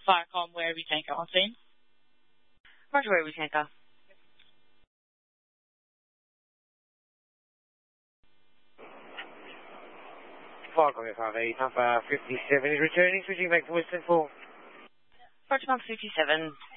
Firecom, where we tanker on scene. Roger, where we tanker. Firecom FRV, number 57 is returning, switching back to Western 4. Roger, number 57.